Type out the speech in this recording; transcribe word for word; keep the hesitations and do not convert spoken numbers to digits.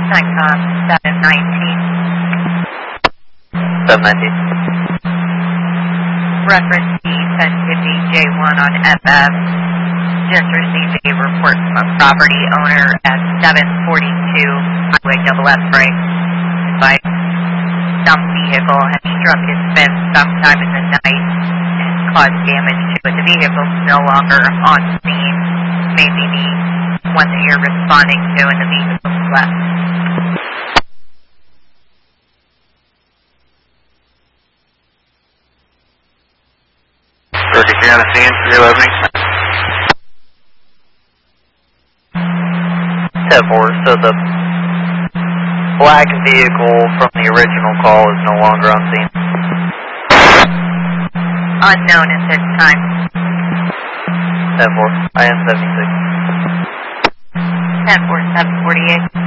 Nikon seven nineteen. seven nineteen. Reference D ten fifty J one on F F. Just received a report from a property owner at seven forty-two Highway Double F right. Advice, some vehicle has struck his fence sometime in the night and caused damage to it. The vehicle is no longer on scene. Maybe the one that you're responding to, and the vehicle is left. Georgia, you're on the scene for your opening. ten four, so the black vehicle from the original call is no longer on scene. Unknown at this time. ten four, I am seventy-six. ten four, seven forty-eight.